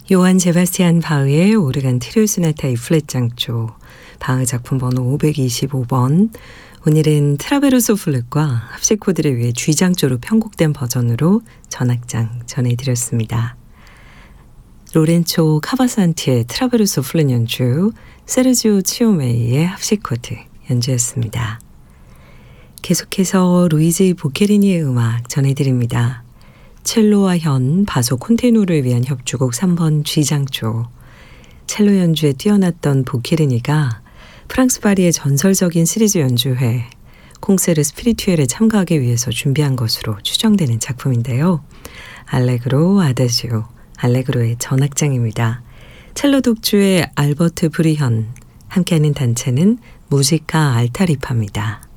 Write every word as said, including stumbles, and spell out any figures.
요한 세바스티안 바흐의 오르간 트리오 소나타 이 플랫 장조, 바흐 작품 번호 오백이십오 번. 오늘은 트라베르소 플룻과 합시코드를 위해 G장조로 편곡된 버전으로 전악장 전해드렸습니다. 로렌초 카바산티의 트라베르소 플룻 연주, 세르지오 치오메이의 합시코드 연주였습니다. 계속해서 루이지 보케리니의 음악 전해드립니다. 첼로와 현, 바소 콘테누를 위한 협주곡 삼 번 G장조. 첼로 연주에 뛰어났던 보케리니가 프랑스 파리의 전설적인 시리즈 연주회 콩세르 스피리투엘에 참가하기 위해서 준비한 것으로 추정되는 작품인데요. 알레그로, 아다지오, 알레그로의 전악장입니다. 첼로 독주의 알버트 브리현, 함께하는 단체는 무지카 알타리파입니다.